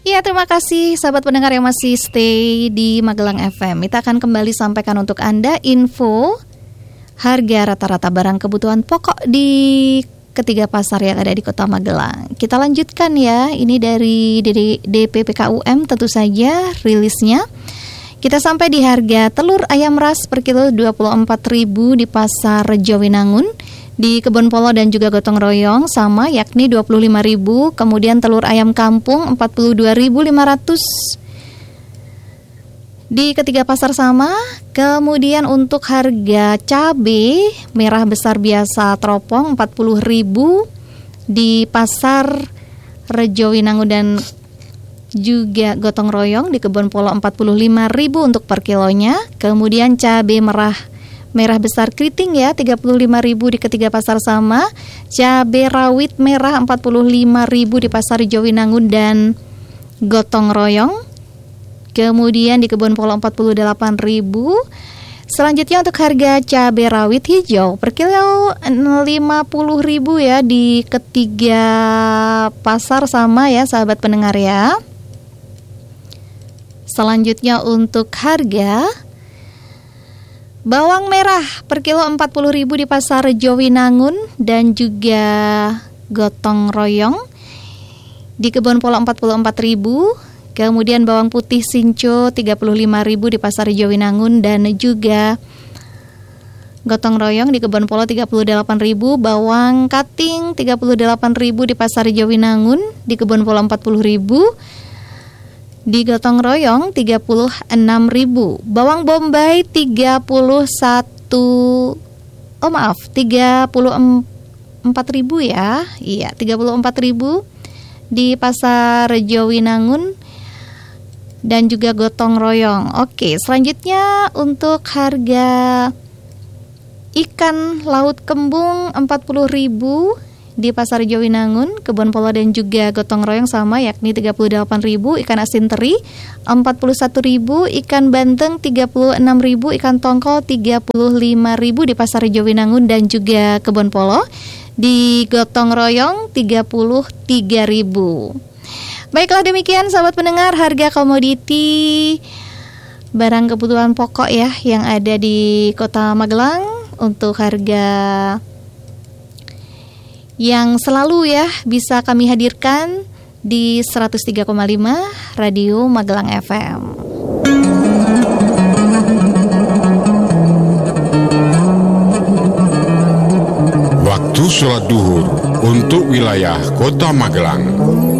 Iya, terima kasih sahabat pendengar yang masih stay di Magelang FM. Kita akan kembali sampaikan untuk Anda info harga rata-rata barang kebutuhan pokok di ketiga pasar yang ada di Kota Magelang. Kita lanjutkan ya, ini dari DPPKUM tentu saja rilisnya. Kita sampai di harga telur ayam ras per kilo 24.000 di Pasar Jowinangun. Di Kebon Polo dan juga Gotong Royong sama, yakni 25.000. Kemudian telur ayam kampung 42.500 di ketiga pasar sama. Kemudian untuk harga cabai merah besar biasa teropong 40.000 di Pasar Rejowinangun dan juga Gotong Royong. Di Kebon Polo 45.000 untuk per kilonya. Kemudian cabai merah besar keriting ya 35.000 di ketiga pasar sama. Cabai rawit merah 45.000 di Pasar Jowinangun dan Gotong Royong. Kemudian di Kebon Polo 48.000. Selanjutnya untuk harga cabai rawit hijau per kilo 50.000 ya di ketiga pasar sama ya sahabat pendengar ya. Selanjutnya untuk harga bawang merah per kilo 40.000 di Pasar Jowinangun dan juga Gotong Royong. Di Kebon Polo 44.000. Kemudian bawang putih Sinco 35.000 di Pasar Jowinangun dan juga Gotong Royong. Di Kebon Polo 38.000. Bawang kating 38.000 di Pasar Jowinangun. Di Kebon Polo 40.000. Di Gotong Royong 36.000. Bawang bombay 34.000 ya. Iya, 34.000 di Pasar Jowinangun dan juga Gotong Royong. Oke, selanjutnya untuk harga ikan laut kembung 40.000 di Pasar Jowinangun, Kebon Polo dan juga Gotong Royong sama, yakni 38.000. Ikan asin teri 41.000, ikan banteng 36.000, ikan tongkol 35.000 di Pasar Jowinangun dan juga Kebon Polo. Di Gotong Royong 33.000. Baiklah, demikian sahabat pendengar harga komoditi barang kebutuhan pokok ya yang ada di Kota Magelang untuk harga yang selalu ya bisa kami hadirkan di 103,5 Radio Magelang FM. Waktu sholat duhur untuk wilayah Kota Magelang